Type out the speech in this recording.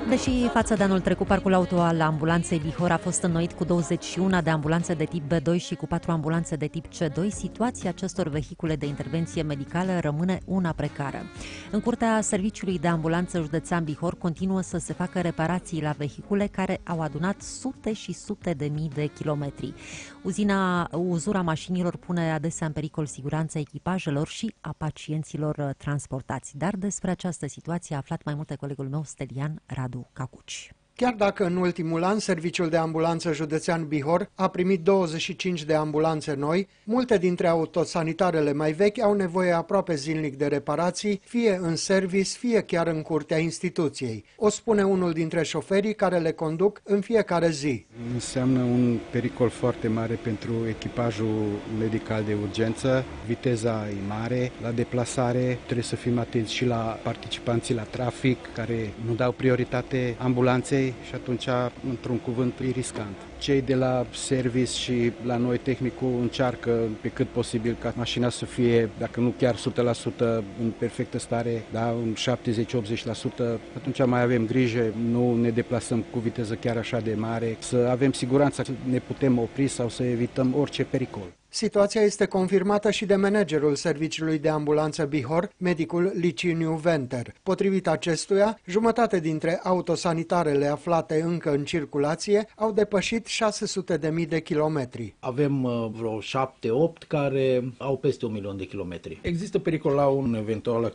Deși față de anul trecut, parcul auto al ambulanței Bihor a fost înnoit cu 21 de ambulanțe de tip B2 și cu 4 ambulanțe de tip C2, situația acestor vehicule de intervenție medicală rămâne una precară. În curtea Serviciului de Ambulanță Județean Bihor continuă să se facă reparații la vehicule care au adunat sute și sute de mii de kilometri. Uzura mașinilor pune adesea în pericol siguranța echipajelor și a pacienților transportați. Dar despre această situație a aflat mai multe colegul meu, Stelian Radu Cacuci. Chiar dacă în ultimul an Serviciul de Ambulanță Județean Bihor a primit 25 de ambulanțe noi, multe dintre autosanitarele mai vechi au nevoie aproape zilnic de reparații, fie în service, fie chiar în curtea instituției. O spune unul dintre șoferii care le conduc în fiecare zi. Înseamnă un pericol foarte mare pentru echipajul medical de urgență. Viteza e mare, la deplasare trebuie să fim atenți și la participanții la trafic care nu dau prioritate ambulanței. Și atunci, într-un cuvânt, e riscant. Cei de la service și la noi tehnicul încearcă pe cât posibil ca mașina să fie, dacă nu chiar 100% în perfectă stare, da, în 70-80%, atunci mai avem grijă, nu ne deplasăm cu viteză chiar așa de mare, să avem siguranța că ne putem opri sau să evităm orice pericol. Situația este confirmată și de managerul Serviciului de Ambulanță Bihor, medicul Liciniu Venter. Potrivit acestuia, jumătate dintre autosanitarele aflate încă în circulație au depășit 600.000 de kilometri. Avem vreo 7-8 care au peste 1.000.000 de kilometri. Există pericol la un eventual